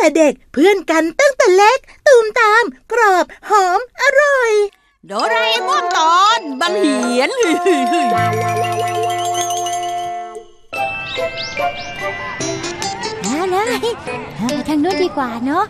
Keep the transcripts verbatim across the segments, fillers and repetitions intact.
แต่เด็กเพื่อนกันตั้งแต่เล็กตูมตามกรอบหอมอร่อยโดราเอมอนตอนบังเหียนเอาเลยไปทางโน้นดีกว่าเนาะ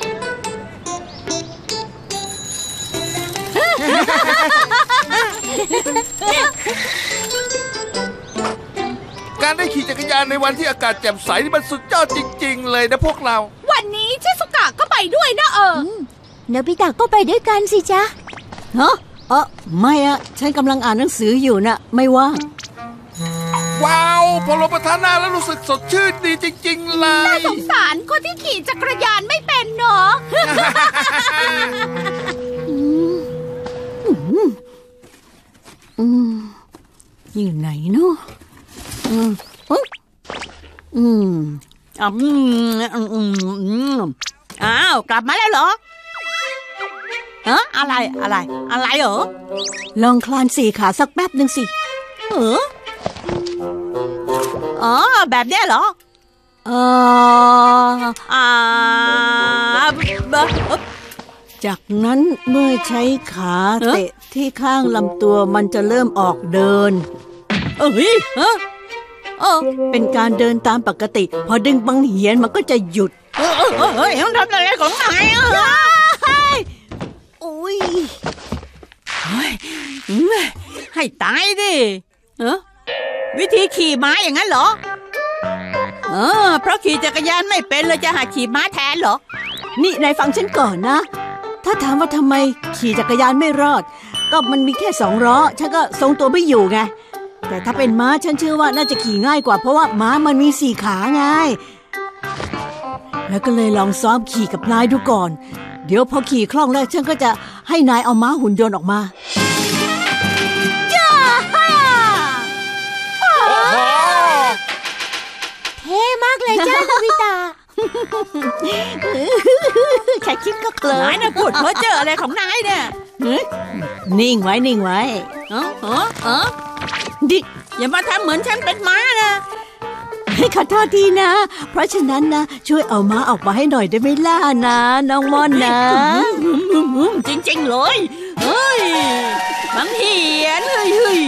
การได้ขี่จักรยานในวันที่อากาศแจ่มใสนี่มันสุดยอดจริงๆเลยนะพวกเราวันนี้ชิซุกะก็ไปด้วยนะเออโนบิตะก็ไปด้วยกันสิจ๊ะเนาะเออไม่อะฉันกำลังอ่านหนังสืออยู่นะไม่ว่างว้าวพอลงมาทานหน้าแล้วรู้สึกสดชื่นดีจริงๆเลยน่าสงสารคนที่ขี่จักรยานไม่เป็นเนาะอยู่ไหนเนาะอืมอืมอืมอืมอ้าวกลับมาแล้วเหรอเอ๊ะอะไรอะไรอะไรเหรอลองคลานสี่ขาสักแป๊บนึงสิเอออ๋อแบบเนี้ยเหรอเอออ่าจากนั้นเมื่อใช้ขาเตะที่ข้างลำตัวมันจะเริ่มออกเดินเอ้ยเออเออเป็นการเดินตามปกติพอดึงบังเหียนมันก็จะหยุดเออเออเฮ้ยมันทำอะไรของนายอ่ะโอ้ยให้ตายดิเออวิธีขี่ม้าอย่างนั้นเหรอเออเพราะขี่จักรยานไม่เป็นเลยจะหาขี่ม้าแทนเหรอนี่นายฟังฉันก่อนนะถ้าถามว่าทำไมขี่จักรยานไม่รอดก็มันมีแค่สองล้อฉันก็ทรงตัวไม่อยู่ไงแต่ถ้าเป็นม้าฉันเชื่อว่าน่าจะขี่ง่ายกว่าเพราะว่าม้ามันมีสี่ขาไงแล้วก็เลยลองซ้อมขี่กับนายดูก่อนเดี๋ยวพอขี่คล่องแล้วฉันก็จะให้นายเอาม้าหุ่นยนต์ออกมาจ้าฮ่าเท่มากเลยจ้าโนบิตะแค่คิดก็เคลิ้มนายน่ะพูดเพ้อเจ้ออะไรของนายเนี่ยนิ่งไว้นิ่งไว้เออเออเออดิอย่ามาทำเหมือนฉันเป็นม้านะให้ขอโทษทีนะเพราะฉะนั้นนะช่วยเอาม้าออกมาให้หน่อยได้ไหมล่ะนะน้องม่อนนะจริงๆเลยเฮ้ยบังเหียนเฮ้ยเฮ้ย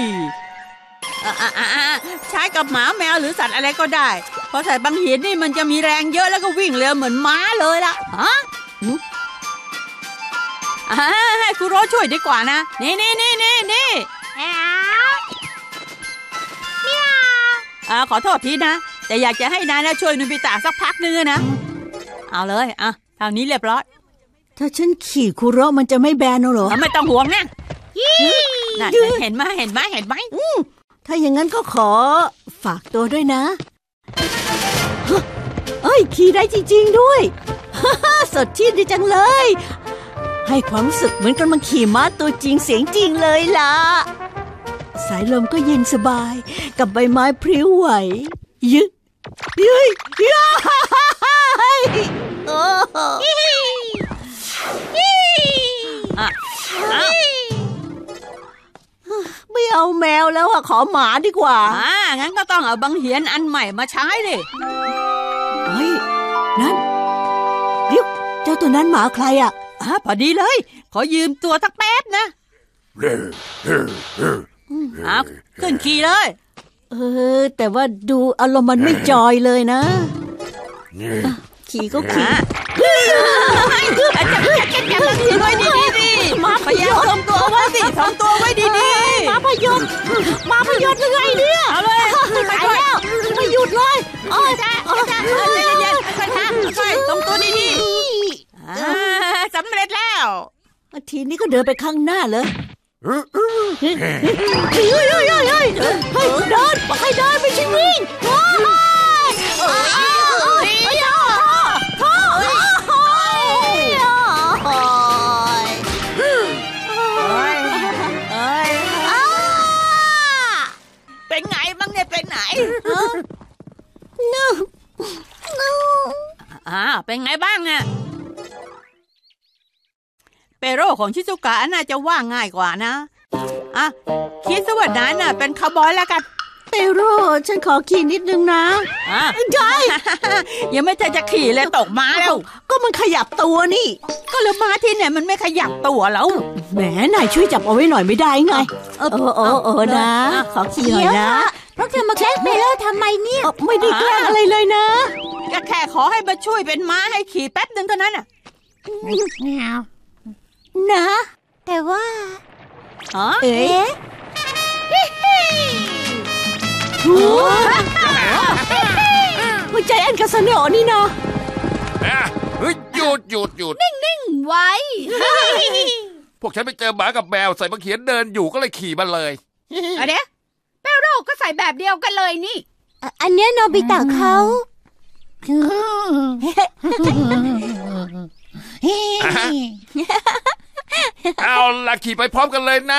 ใช้กับหมาแมวหรือสัตว์อะไรก็ได้เพราะสัตว์บังเหียนนี่มันจะมีแรงเยอะแล้วก็วิ่งเร็วเหมือนม้าเลยล่ะฮะให้คุโร่ช่วยดีกว่านะนี่นี่นี่นี่นี่อ่าขอโทษทีนะแต่อยากจะให้นายนะช่วยโนบิตะสักพักนึงนะเอาเลยอ่ะทางนี้เรียบร้อยถ้าฉันขี่คุโร่มันจะไม่แบนเหรอไม่ต้องห่วงนะน่ะเห็นไหมเห็นไหมเห็นไหมถ้าอย่างนั้นก็ขอฝากตัวด้วยนะเอ้ยขี่ได้จริงๆด้วยสดชื่นดีจังเลยให้ความรู้สึกเหมือนกำลังขี่ม้าตัวจริงเสียงจริงเลยล่ะสายลมก็เย็นสบายกับใบไม้พลิ้วไหวยึดยึดยึดไม่เอาแมวแล้วอะขอหมาดีกว่าอ่างั้นก็ต้องเอาบังเหียนอันใหม่มาใช้ดิเฮ้ยนั่นเดี๋ยวเจ้าตัวนั้นหมาใครอะอ่าพอดีเลยขอยืมตัวสักแป๊บนะอ่ะขึ้นขี่เลยเออแต่ว่าดูอารมณ์มันไม่จอยเลยนะขี่ก็ขี่จะจะจะจะขี่ไว้ดีดีดิมาพยายามทำตัวไว้สิทำตัวไว้ดีดีมาพยศมาพยศยังไงเนี่ยเอาเลยไปแล้วไม่หยุดเลยโอ้ยจ้าจ้าเย็นเย็นค่อยๆค่อยๆทำตัวดีดีสำเร็จแล้วทีนี้ก็เดินไปข้างหน้าเลยเฮ้ยเฮ้ยเฮ้ยเฮ้ยเฮ้ยเดินบอกให้เดินไม่ใช่วิ่งว้ายท่อท่อเป็นไงบ้างเนี่ยเป็นไหนอ่าเป็นไงบ้างเนี่ยเปโร่ของชิซุกะน่าจะว่าง่ายกว่านะอ่ะคิดซะว่านั้นน่ะเป็นคาวบอยแล้วกันเปโร่ฉันขอขี่นิดนึงนะอ่ะได้ยังไม่ทันจะขี่เลยตกม้าแล้วก็มันขยับตัวนี่ก็แล้วม้าที่เนี่ยมันไม่ขยับตัวแล้วแหมนายช่วยจับเอาไว้หน่อยไม่ได้ไงเออเออเออเออนะ ขอขี่หน่อยนะเพราะเธอมาแกล้งเปโร่ทำไมเนี่ยเออไม่ได้แกล้งอะไรเลยนะก็แค่ขอให้มาช่วยเป็นม้าให้ขี่แป๊บหนึ่งเท่านั้นน่ะนะแต่ว่าฮะเอ๊ะ หัวใจแอนกับเสนอนี่นะอ่ะเฮ้ยหยุดหยุดหยุดไว้พวกฉันไปเจอหมากับแมวใส่มะเขียนเดินอยู่ก็เลยขี่มาเลยอะเดี๋ยวเปโร่ก็ใส่แบบเดียวกันเลยนี่อันเนี้ยโนบิตะเขาเอาล่ะขี่ไปพร้อมกันเลยนะ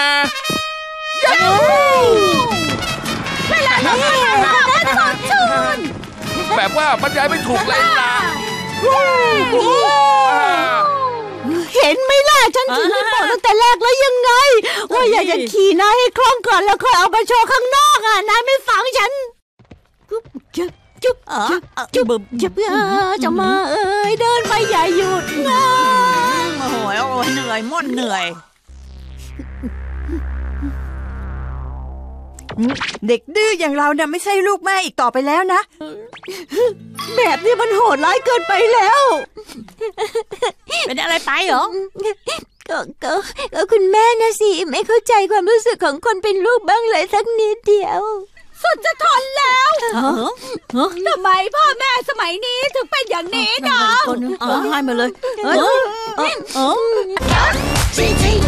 แบบว่าบรรยายไม่ถูกเลยล่ะเห็นไหมล่ะฉันถึงได้บอกตั้งแต่แรกแล้วยังไง ว่าอยากจะขี่นายให้คล่องก่อนแล้วค่อยเอาไปโชว์ข้างนอกอ่ะนายไม่ฟังฉันจุ๊บจุ๊บจุ๊บจุ๊บจุ๊บจุ๊บจะมาเอ้ยเดินไปอย่าหยุดนะโอ้โหโอ้ยเหนื่อยม่อนเหนื่อยเด็กดื้ออย่างเราเนี่ยไม่ใช่ลูกแม่อีกต่อไปแล้วนะแบบนี้มันโหดร้ายเกินไปแล้วเป็นอะไรไปเหรอก็ก็ก็คุณแม่นะสิไม่เข้าใจความรู้สึกของคนเป็นลูกบ้างเลยสักนิดเดียวสุดจะทนแล้วทำไมพ่อแม่สมัยนี้ถึงเป็นอย่างนี้เนาะคนร้องไห้มาเลยเอ้ยเอ้ยเอ้ย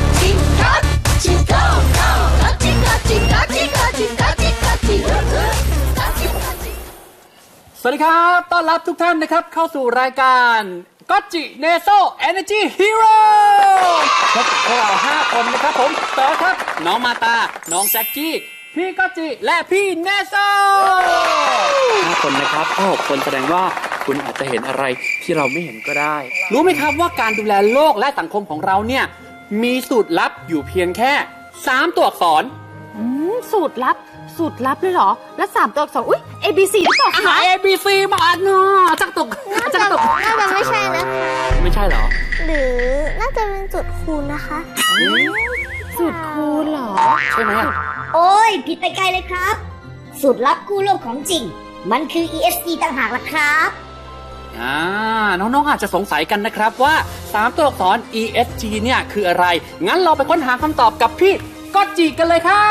สวัสดีครับต้อนรับทุกท่านนะครับเข้าสู่รายการก็จิเนโซ Energy Hero พบกับพวกเราห้าคนนะครับผมเต๋อครับน้องมาตาน้องแจ็คกี้พี่ก็จิและพี่เนโซห้าคนนะครับโอ้คนแสดงว่าคุณอาจจะเห็นอะไรที่เราไม่เห็นก็ได้ รู้ไหมครับว่าการดูแลโลกและสังคมของเราเนี่ยมีสูตรลับอยู่เพียงแค่สามตัวอักษรสูตรลับสูตรลับเลยเหรอแล้วสามตัวอักษรอุ้ย A B C หรือเปล่าหาคะ A B C มาอ่านเนาะจักตกจักตกน่าจะไม่ใช่นะไม่ใช่เหรอหรือน่าจะเป็นจุดคูณนะคะสูตรคูณเหรอใช่ไหมโอ้ยผิดไปไกลเลยครับ สูตรลับกู้โลกของจริง มันคือ อี เอส จี ต่างหากล่ะครับอ่าน้องๆอาจจะสงสัยกันนะครับว่าสามตัวอักษร อี เอส จี เนี่ยคืออะไรงั้นเราไปค้นหาคำตอบกับพี่ก็จิกันเลยครับ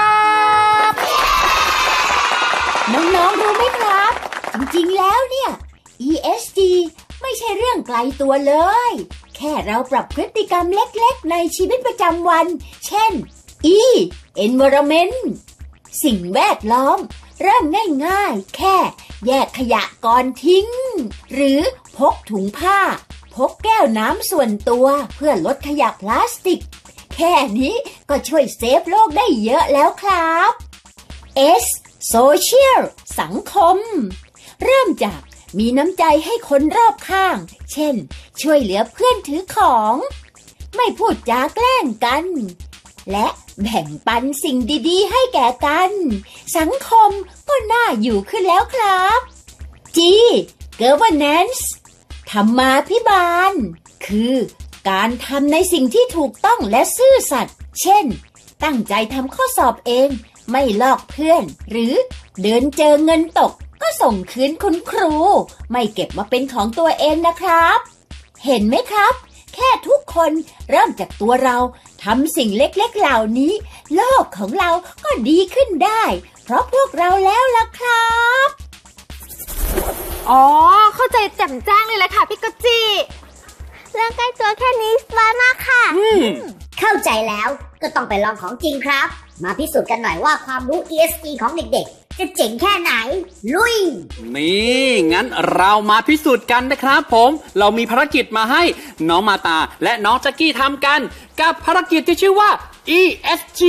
น้องๆรู้ไหมครับ จริงๆแล้วเนี่ย อี เอส จี ไม่ใช่เรื่องไกลตัวเลย แค่เราปรับพฤติกรรมเล็กๆในชีวิตประจำวัน เช่น E environment สิ่งแวดล้อม เริ่มง่ายๆแค่แยกขยะก่อนทิ้ง หรือพกถุงผ้า พกแก้วน้ำส่วนตัวเพื่อลดขยะพลาสติก แค่นี้ก็ช่วยเซฟโลกได้เยอะแล้วครับ S Social สังคม เริ่มจากมีน้ำใจให้คนรอบข้าง เช่น ช่วยเหลือเพื่อนถือของ ไม่พูดจาแกล้งกัน และแบ่งปันสิ่งดีๆให้แก่กัน สังคมก็น่าอยู่ขึ้นแล้วครับ G Governance ธรรมาภิบาล คือการทำในสิ่งที่ถูกต้องและซื่อสัตย์ เช่น ตั้งใจทำข้อสอบเอง ไม่ลอกเพื่อน หรือเดินเจอเงินตกก็ส่งคืนคุณครู ไม่เก็บมาเป็นของตัวเองนะครับ เห็นไหมครับ แค่ทุกคนเริ่มจากตัวเราทำสิ่งเล็กๆเหล่านี้ โลกของเราก็ดีขึ้นได้ เพราะพวกเราแล้วล่ะครับอ๋อเข้าใจแจ่มแจ้งเลยแหละค่ะพี่กจิเรื่องใกล้ตัวแค่นี้สบายมากค่ะ เข้าใจแล้วก็ต้องไปลองของจริงครับ มาพิสูจน์กันหน่อยว่าความรู้ อี เอส จี ของเด็กๆจะเจ๋งแค่ไหน ลุยนี่งั้นเรามาพิสูจน์กันนะครับผมเรามีภารกิจมาให้น้องมาตาและน้องแจ็คกี้ทำกันกับภารกิจที่ชื่อว่า อี เอส จี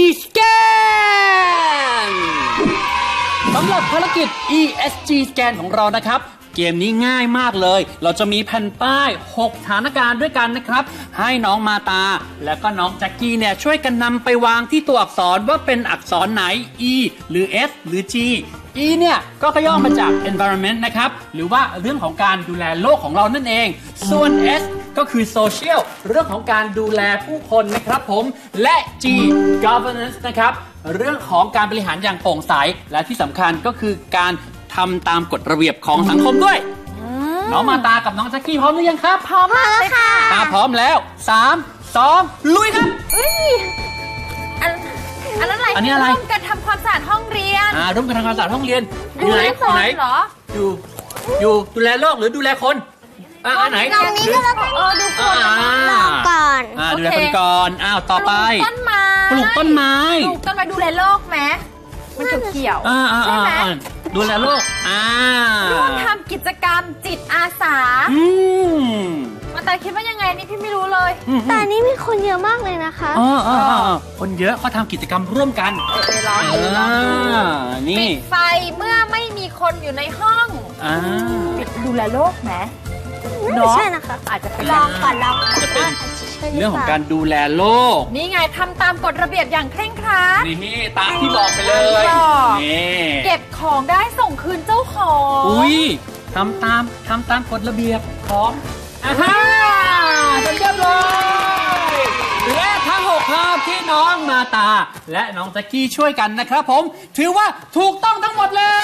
Scan สำหรับภารกิจ อี เอส จี Scan ของเรานะครับเกมนี้ง่ายมากเลยเราจะมีแผ่นป้ายหกสถานการณ์ด้วยกันนะครับให้น้องมาตาและก็น้องแจ็คกี้เนี่ยช่วยกันนำไปวางที่ตัวอักษรว่าเป็นอักษรไหน E หรือ S หรือ G E เนี่ยก็ย่อมาจาก environment นะครับหรือว่าเรื่องของการดูแลโลกของเรานั่นเองส่วน S ก็คือ social เรื่องของการดูแลผู้คนนะครับผมและ G governance นะครับเรื่องของการบริหารอย่างโปร่งใสและที่สำคัญก็คือการทำตามกฎระเบียบของสังคมด้วยน้องมาตากับน้องแจ็คกี้พร้อมหรือยังครับพร้อมแล้วค่ะถ้าพร้อมแล้วสาม สองลุยครับอันอันนั้นอะไรอันนี้อะไรร่วมกันทำความสะอาดห้องเรียนอ่าร่วมกันทำความสะอาดห้องเรียนดูแลคนเหรออยู่อยู่ดูแลโลกหรือดูแลคนอ่าอันไหนตรงนี้ก็แล้วกันเออดูคนก่อนอ่าดูแลคนก่อนอ้าวต่อไปปลูกต้นไม้ปลูกต้นไม้ปลูกต้นไม้ดูแลโลกไหมมันเขียวๆใช่ไหมดูแลโลกอ่าร่วมทำกิจกรรมจิตอาสาอืมมาตาคิดว่ายังไงนี่พี่ไม่รู้เลยแต่นี่มีคนเยอะมากเลยนะคะอ๋อคนเยอะเขาทำกิจกรรมร่วมกันไปลองดูลองดูนี่ปิดไฟเมื่อไม่มีคนอยู่ในห้องอ่าปิดดูแลโลกไหมไม่ใช่นะคะอาจจะลองก่อนลองจะเป็นเรื่องของการดูแลโลกนี่ไงทำตามกฎระเบียบอย่างเคร่งครัดนี่ตามที่บอกไปเลยนี่เก็บของได้ส่งคืนเจ้าของอุ้ยทำตามทำตามกฎระเบียบของอ่าฮ่าจนเรียบร้อยและทั้งหกภาพที่น้องมาตาและน้องแจ็คกี้ช่วยกันนะครับผมถือว่าถูกต้องทั้งหมดเลย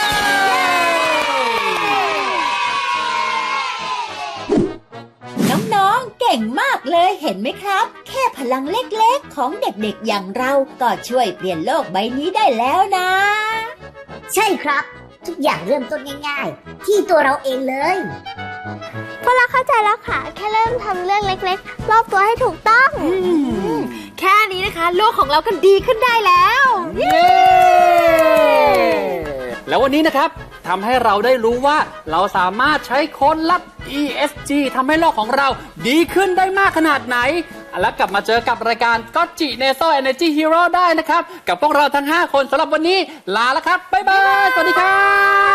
น้องๆเก่งมากเลยเห็นไหมครับแค่พลังเล็กๆของเด็กๆอย่างเราก็ช่วยเปลี่ยนโลกใบนี้ได้แล้วนะใช่ครับทุกอย่างเริ่มต้นง่ายๆที่ตัวเราเองเลยพวกเราเข้าใจแล้วค่ะแค่เริ่มทำเรื่องเล็กๆรอบตัวให้ถูกต้องแค่นี้นะคะโลกของเราก็ดีขึ้นได้แล้วเย้แล้ววันนี้นะครับทำให้เราได้รู้ว่าเราสามารถใช้โค้ดลับ อี เอส จี ทำให้โลกของเราดีขึ้นได้มากขนาดไหนแล้วกลับมาเจอกับรายการก็จิเนโซ Energy Hero ได้นะครับกับพวกเราทั้งห้าคนสำหรับวันนี้ลาแล้วครับบ๊ายบายสวัสดีครับ